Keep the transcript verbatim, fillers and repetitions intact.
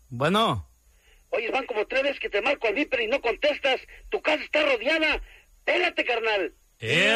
Bueno. Oye, van como tres veces que te marco al Viper y no contestas. Tu casa está rodeada. Pélate, carnal. Eh.